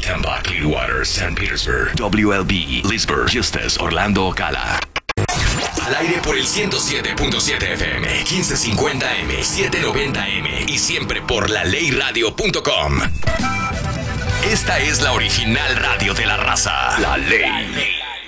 Tampa, Clearwater, St. Petersburg, WLB, Leesburg, Eustis, Orlando, Ocala. Al aire por el 107.7 FM, 1550M, 790M y siempre por laleyradio.com. Esta es la original radio de la raza. La Ley.